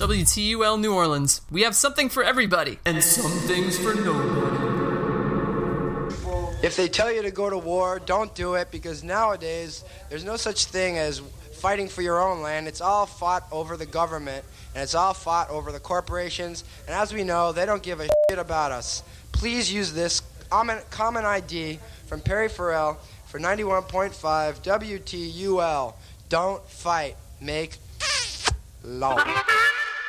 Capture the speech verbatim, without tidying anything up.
W T U L New Orleans. We have something for everybody, and some things for nobody. If they tell you to go to war, don't do it, because nowadays there's no such thing as fighting for your own land. It's all fought over the government, and it's all fought over the corporations, and as we know, they don't give a shit about us. Please use this common I D from Perry Farrell for ninety-one point five W T U L. Don't fight. Make law.